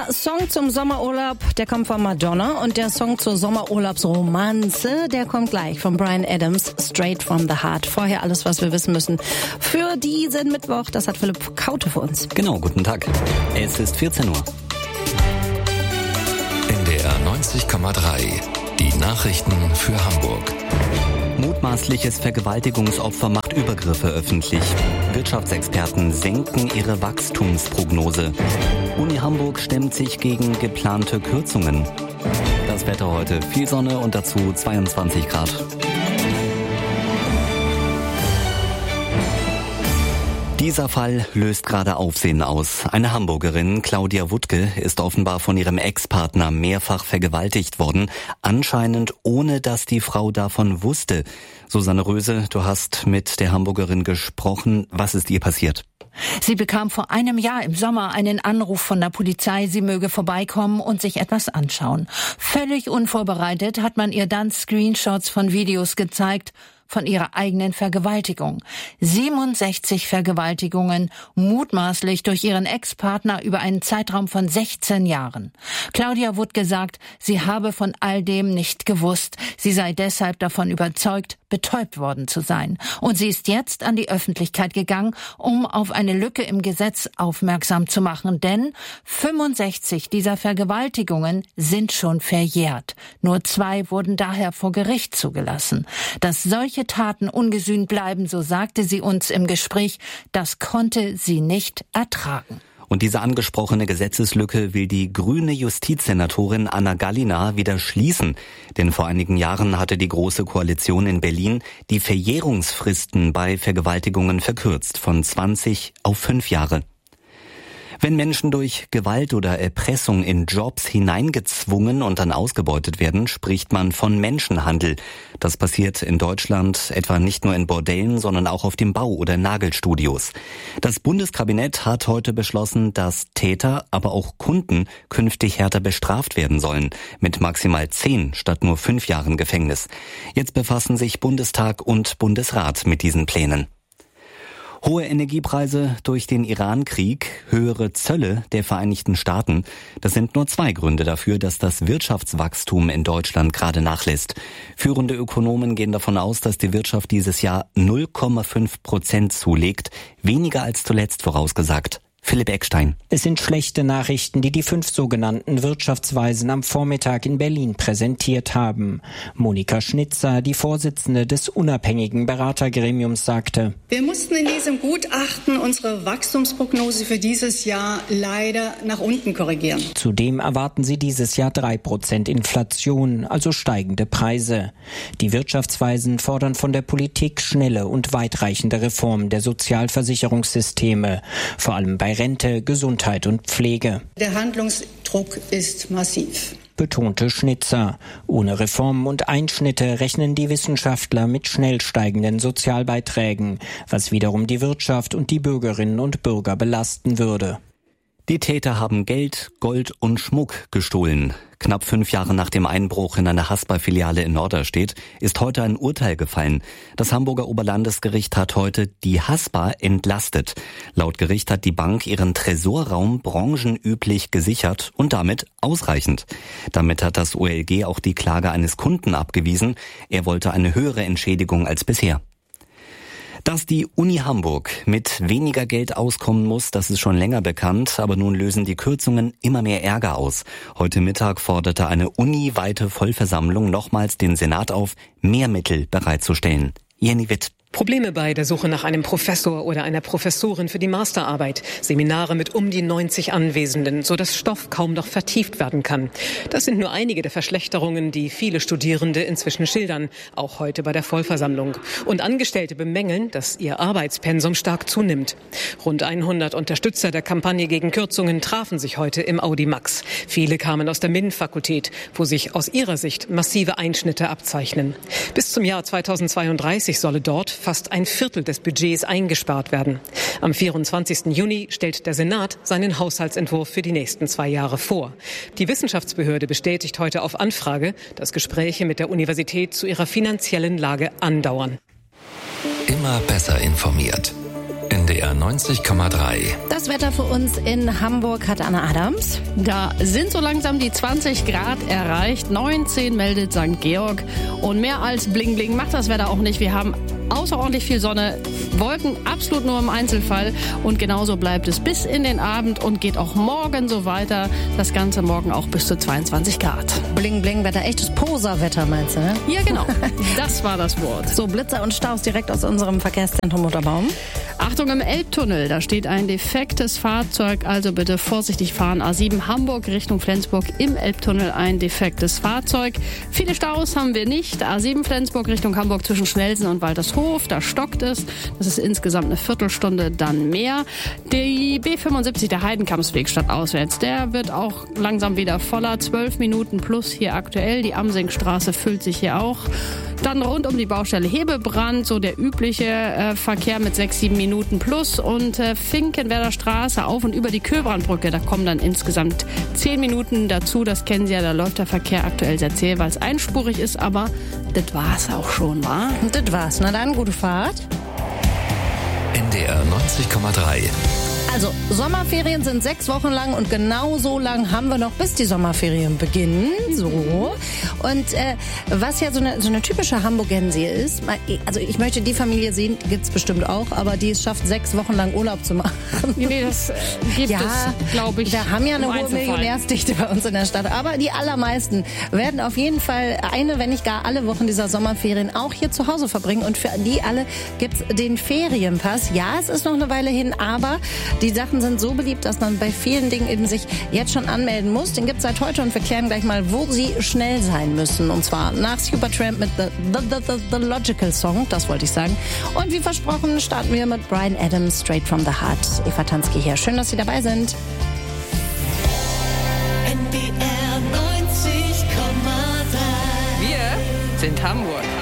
Der Song zum Sommerurlaub, der kommt von Madonna und der Song zur Sommerurlaubsromanze, der kommt gleich von Bryan Adams, Straight from the Heart. Vorher alles, was wir wissen müssen für diesen Mittwoch, das hat Philipp Kaute für uns. Genau, guten Tag. Es ist 14 Uhr. NDR 90,3, die Nachrichten für Hamburg. Mutmaßliches Vergewaltigungsopfer macht Übergriffe öffentlich. Wirtschaftsexperten senken ihre Wachstumsprognose. Uni Hamburg stemmt sich gegen geplante Kürzungen. Das Wetter heute: viel Sonne und dazu 22 Grad. Dieser Fall löst gerade Aufsehen aus. Eine Hamburgerin, Claudia Wuttke, ist offenbar von ihrem Ex-Partner mehrfach vergewaltigt worden, anscheinend ohne dass die Frau davon wusste. Susanne Röse, du hast mit der Hamburgerin gesprochen. Was ist ihr passiert? Sie bekam vor einem Jahr im Sommer einen Anruf von der Polizei, sie möge vorbeikommen und sich etwas anschauen. Völlig unvorbereitet hat man ihr dann Screenshots von Videos gezeigt von ihrer eigenen Vergewaltigung. 67 Vergewaltigungen, mutmaßlich durch ihren Ex-Partner über einen Zeitraum von 16 Jahren. Claudia Wuttke sagt, sie habe von all dem nicht gewusst. Sie sei deshalb davon überzeugt, betäubt worden zu sein. Und sie ist jetzt an die Öffentlichkeit gegangen, um auf eine Lücke im Gesetz aufmerksam zu machen. Denn 65 dieser Vergewaltigungen sind schon verjährt. Nur 2 wurden daher vor Gericht zugelassen. Dass solche Taten ungesühnt bleiben, so sagte sie uns im Gespräch, das konnte sie nicht ertragen. Und diese angesprochene Gesetzeslücke will die grüne Justizsenatorin Anna Gallina wieder schließen. Denn vor einigen Jahren hatte die Große Koalition in Berlin die Verjährungsfristen bei Vergewaltigungen verkürzt von 20 auf 5 Jahre. Wenn Menschen durch Gewalt oder Erpressung in Jobs hineingezwungen und dann ausgebeutet werden, spricht man von Menschenhandel. Das passiert in Deutschland etwa nicht nur in Bordellen, sondern auch auf dem Bau oder Nagelstudios. Das Bundeskabinett hat heute beschlossen, dass Täter, aber auch Kunden künftig härter bestraft werden sollen, mit maximal 10 statt nur 5 Jahren Gefängnis. Jetzt befassen sich Bundestag und Bundesrat mit diesen Plänen. Hohe Energiepreise durch den Iran-Krieg, höhere Zölle der Vereinigten Staaten, das sind nur 2 Gründe dafür, dass das Wirtschaftswachstum in Deutschland gerade nachlässt. Führende Ökonomen gehen davon aus, dass die Wirtschaft dieses Jahr 0,5% zulegt, weniger als zuletzt vorausgesagt. Philipp Eckstein. Es sind schlechte Nachrichten, die die 5 sogenannten Wirtschaftsweisen am Vormittag in Berlin präsentiert haben. Monika Schnitzer, die Vorsitzende des unabhängigen Beratergremiums, sagte: Wir mussten in diesem Gutachten unsere Wachstumsprognose für dieses Jahr leider nach unten korrigieren. Zudem erwarten sie dieses Jahr 3% Inflation, also steigende Preise. Die Wirtschaftsweisen fordern von der Politik schnelle und weitreichende Reformen der Sozialversicherungssysteme, vor allem bei Rente, Gesundheit und Pflege. Der Handlungsdruck ist massiv, betonte Schnitzer. Ohne Reformen und Einschnitte rechnen die Wissenschaftler mit schnell steigenden Sozialbeiträgen, was wiederum die Wirtschaft und die Bürgerinnen und Bürger belasten würde. Die Täter haben Geld, Gold und Schmuck gestohlen. Knapp 5 Jahre nach dem Einbruch in eine Haspa-Filiale in Norderstedt ist heute ein Urteil gefallen. Das Hamburger Oberlandesgericht hat heute die Haspa entlastet. Laut Gericht hat die Bank ihren Tresorraum branchenüblich gesichert und damit ausreichend. Damit hat das OLG auch die Klage eines Kunden abgewiesen. Er wollte eine höhere Entschädigung als bisher. Dass die Uni Hamburg mit weniger Geld auskommen muss, das ist schon länger bekannt, aber nun lösen die Kürzungen immer mehr Ärger aus. Heute Mittag forderte eine uniweite Vollversammlung nochmals den Senat auf, mehr Mittel bereitzustellen. Jenny Witt. Probleme bei der Suche nach einem Professor oder einer Professorin für die Masterarbeit. Seminare mit um die 90 Anwesenden, sodass Stoff kaum noch vertieft werden kann. Das sind nur einige der Verschlechterungen, die viele Studierende inzwischen schildern, auch heute bei der Vollversammlung. Und Angestellte bemängeln, dass ihr Arbeitspensum stark zunimmt. Rund 100 Unterstützer der Kampagne gegen Kürzungen trafen sich heute im Audimax. Viele kamen aus der MINT-Fakultät, wo sich aus ihrer Sicht massive Einschnitte abzeichnen. Bis zum Jahr 2032 solle dort fast ein Viertel des Budgets eingespart werden. Am 24. Juni stellt der Senat seinen Haushaltsentwurf für die nächsten 2 Jahre vor. Die Wissenschaftsbehörde bestätigt heute auf Anfrage, dass Gespräche mit der Universität zu ihrer finanziellen Lage andauern. Immer besser informiert. NDR NDR 90,3. Das Wetter für uns in Hamburg hat Anna Adams. Da sind so langsam die 20 Grad erreicht. 19 meldet St. Georg. Und mehr als Bling Bling macht das Wetter auch nicht. Wir haben außerordentlich viel Sonne, Wolken absolut nur im Einzelfall. Und genauso bleibt es bis in den Abend und geht auch morgen so weiter. Das Ganze morgen auch bis zu 22 Grad. Bling Bling Wetter, echtes Poser-Wetter meinst du, ne? Ja, genau. Das war das Wort. So, Blitzer und Staus direkt aus unserem Verkehrszentrum Mutterbaum. Achtung, im Elbtunnel, da steht ein defektes Fahrzeug, also bitte vorsichtig fahren. A7 Hamburg Richtung Flensburg, im Elbtunnel ein defektes Fahrzeug. Viele Staus haben wir nicht. A7 Flensburg Richtung Hamburg zwischen Schnellsen und Waltershof, da stockt es. Das ist insgesamt eine Viertelstunde dann mehr. Die B75, der Heidenkampsweg stadtauswärts, der wird auch langsam wieder voller. 12 Minuten plus hier aktuell. Die Amsingstraße füllt sich hier auch. Dann rund um die Baustelle Hebebrand, so der übliche Verkehr mit 6-7 Minuten plus. Und Finkenwerder Straße auf und über die Köbrandbrücke, da kommen dann insgesamt 10 Minuten dazu. Das kennen Sie ja, da läuft der Verkehr aktuell sehr zäh, weil es einspurig ist. Aber das war's auch schon, wa? Das war's. Na dann, gute Fahrt. NDR 90,3. Also, Sommerferien sind 6 Wochen lang und genau so lang haben wir noch, bis die Sommerferien beginnen. So. Und was ja so eine typische Hamburgensie ist, also ich möchte die Familie sehen, gibt's bestimmt auch, aber die es schafft, 6 Wochen lang Urlaub zu machen. Nee, das gibt es, glaube ich. Wir haben ja eine hohe Millionärsdichte bei uns in der Stadt, aber die allermeisten werden auf jeden Fall eine, wenn nicht gar alle Wochen dieser Sommerferien auch hier zu Hause verbringen. Und für die alle gibt's den Ferienpass. Ja, es ist noch eine Weile hin, aber die Sachen sind so beliebt, dass man bei vielen Dingen eben sich jetzt schon anmelden muss. Den gibt's seit heute und wir klären gleich mal, wo Sie schnell sein müssen. Und zwar nach Supertramp mit The Logical Song, das wollte ich sagen. Und wie versprochen starten wir mit Bryan Adams, Straight from the Heart. Eva Tansky hier. Schön, dass Sie dabei sind. NDR 90,3. Wir sind Hamburg.